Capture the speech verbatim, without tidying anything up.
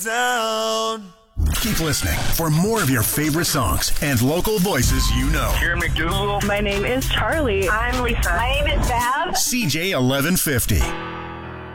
Down. Keep listening for more of your favorite songs and local voices you know. Here, McDougal. My name is Charlie. I'm Lisa. My name is Bab. C J eleven fifty.